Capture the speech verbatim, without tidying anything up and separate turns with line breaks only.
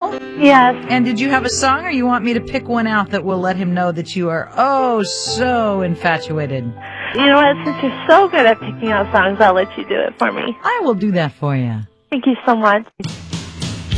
well?
Yes.
And did you have a song, or you want me to pick one out that will let him know that you are oh so infatuated?
You know what? Since you're so good at picking out songs, I'll let you do it for me.
I will do that for you.
Thank you so much.